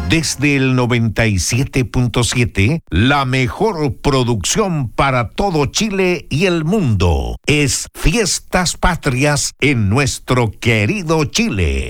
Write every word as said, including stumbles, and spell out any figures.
Desde el noventa y siete punto siete, la mejor producción para todo Chile y el mundo es Fiestas Patrias en nuestro querido Chile.